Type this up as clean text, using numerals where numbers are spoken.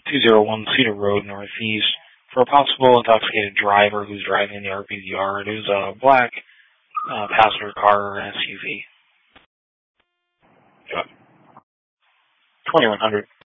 201 Cedar Road Northeast for a possible intoxicated driver who's driving in the RP's yard. It was a black passenger car or SUV. 2100.